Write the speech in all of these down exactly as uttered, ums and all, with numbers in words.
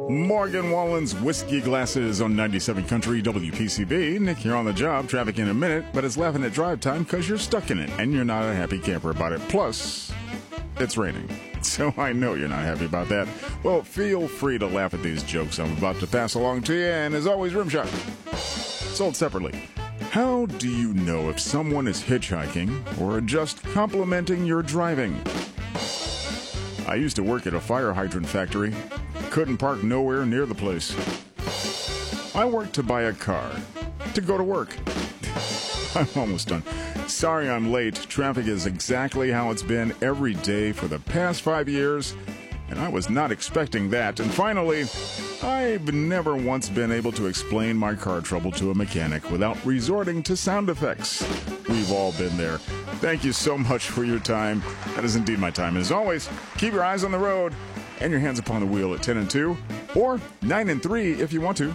Morgan Wallen's Whiskey Glasses on ninety-seven Country W P C B. Nick here on the job, traffic in a minute, but it's laughing at drive time because you're stuck in it and you're not a happy camper about it. Plus, it's raining. So I know you're not happy about that. Well, feel free to laugh at these jokes I'm about to pass along to you, and as always, Rimshot. Sold separately. How do you know if someone is hitchhiking or just complimenting your driving? I used to work at a fire hydrant factory. Couldn't park nowhere near the place. I worked to buy a car to go to work. I'm almost done. Sorry I'm late. Traffic is exactly how it's been every day for the past five years, and I was not expecting that. And finally, I've never once been able to explain my car trouble to a mechanic without resorting to sound effects. We've all been there. Thank you so much for your time. That is indeed my time. And as always, keep your eyes on the road and your hands upon the wheel at ten and two, or nine and three if you want to.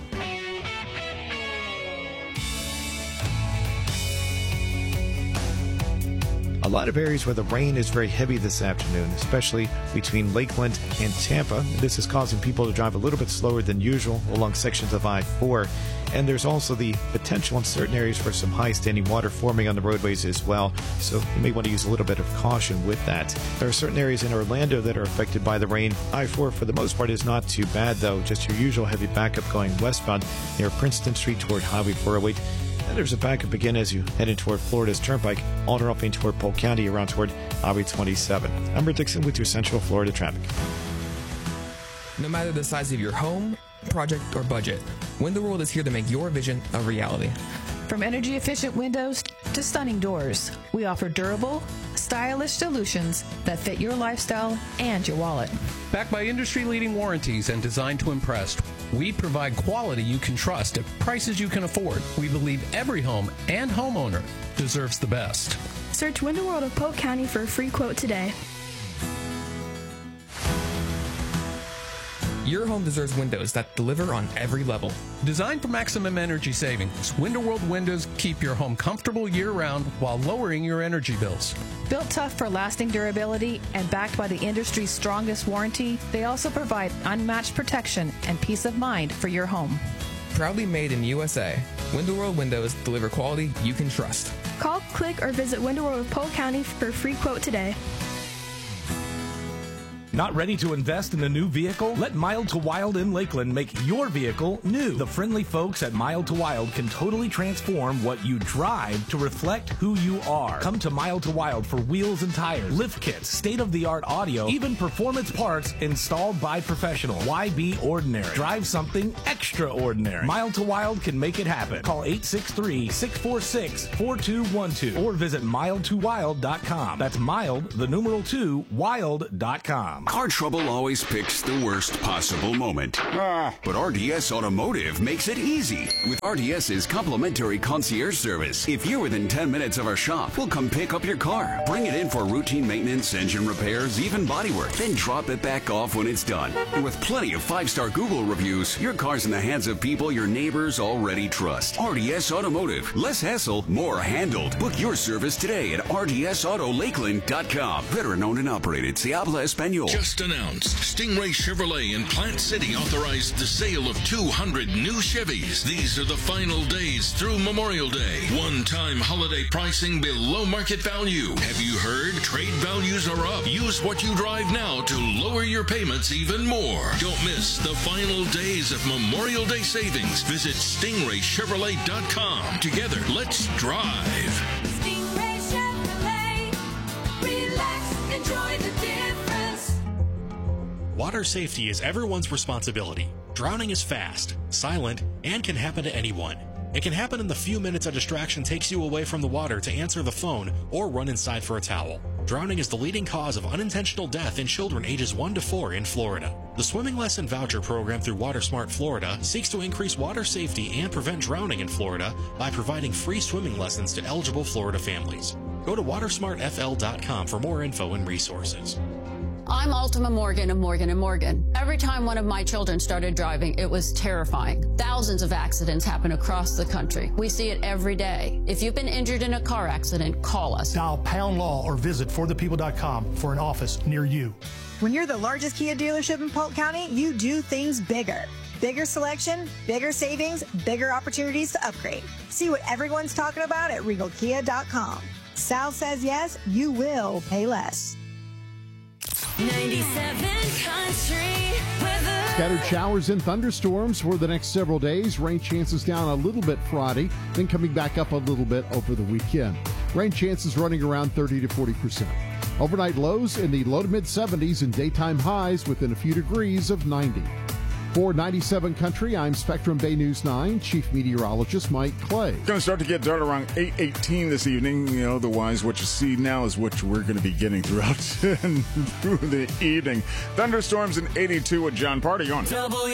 A lot of areas where the rain is very heavy this afternoon, especially between Lakeland and Tampa. This is causing people to drive a little bit slower than usual along sections of I four. And there's also the potential in certain areas for some high standing water forming on the roadways as well. So you may want to use a little bit of caution with that. There are certain areas in Orlando that are affected by the rain. I four for the most part is not too bad though. Just your usual heavy backup going westbound near Princeton Street toward Highway four oh eight. And there's a backup again as you head in toward Florida's Turnpike, all off in toward Polk County around toward Highway twenty-seven. I'm Rick Dixon with your Central Florida traffic. No matter the size of your home, project, or budget, Window World is here to make your vision a reality. From energy-efficient windows to stunning doors, we offer durable, stylish solutions that fit your lifestyle and your wallet. Backed by industry-leading warranties and designed to impress, we provide quality you can trust at prices you can afford. We believe every home and homeowner deserves the best. Search Window World of Polk County for a free quote today. Your home deserves windows that deliver on every level. Designed for maximum energy savings, Window World windows keep your home comfortable year-round while lowering your energy bills. Built tough for lasting durability and backed by the industry's strongest warranty, they also provide unmatched protection and peace of mind for your home. Proudly made in U S A, Window World windows deliver quality you can trust. Call, click, or visit Window World of Polk County for a free quote today. Not ready to invest in a new vehicle? Let Mild to Wild in Lakeland make your vehicle new. The friendly folks at Mild to Wild can totally transform what you drive to reflect who you are. Come to Mild to Wild for wheels and tires, lift kits, state-of-the-art audio, even performance parts installed by professional. Why be ordinary? Drive something extraordinary. Mild to Wild can make it happen. Call eight six three, six four six, four two one two or visit mild to wild dot com. That's mild, the numeral two, wild dot com. Car trouble always picks the worst possible moment. Ah. But R D S Automotive makes it easy. With RDS's complimentary concierge service, if you're within ten minutes of our shop, we'll come pick up your car, bring it in for routine maintenance, engine repairs, even bodywork, then drop it back off when it's done. And with plenty of five-star Google reviews, your car's in the hands of people your neighbors already trust. R D S Automotive. Less hassle, more handled. Book your service today at r d s auto lakeland dot com. Veteran owned and operated. Se habla español. Just announced, Stingray Chevrolet in Plant City authorized the sale of two hundred new Chevys. These are the final days through Memorial Day. One-time holiday pricing below market value. Have you heard? Trade values are up. Use what you drive now to lower your payments even more. Don't miss the final days of Memorial Day savings. Visit stingray chevrolet dot com. Together, let's drive. Stingray Chevrolet. Relax, enjoy the difference. Water safety is everyone's responsibility. Drowning is fast, silent, and can happen to anyone. It can happen in the few minutes a distraction takes you away from the water to answer the phone or run inside for a towel. Drowning is the leading cause of unintentional death in children ages one to four in Florida. The Swimming Lesson Voucher Program through WaterSmart Florida seeks to increase water safety and prevent drowning in Florida by providing free swimming lessons to eligible Florida families. Go to water smart f l dot com for more info and resources. I'm Ultima Morgan of Morgan and Morgan. Every time one of my children started driving, it was terrifying. Thousands of accidents happen across the country. We see it every day. If you've been injured in a car accident, call us. Dial Pound Law or visit for the people dot com for an office near you. When you're the largest Kia dealership in Polk County, you do things bigger. Bigger selection, bigger savings, bigger opportunities to upgrade. See what everyone's talking about at Regal Kia dot com. Sal says yes, you will pay less. ninety-seven Country Weather. Scattered showers and thunderstorms for the next several days. Rain chances down a little bit Friday, then coming back up a little bit over the weekend. Rain chances running around thirty to forty percent. Overnight lows in the low to mid seventies and daytime highs within a few degrees of ninety. For ninety-seven Country, I'm Spectrum Bay News nine Chief Meteorologist Mike Clay. Going to start to get dark around eight eighteen this evening. You know, otherwise, what you see now is what we're going to be getting throughout through the evening. Thunderstorms in eighty-two with John Party on. W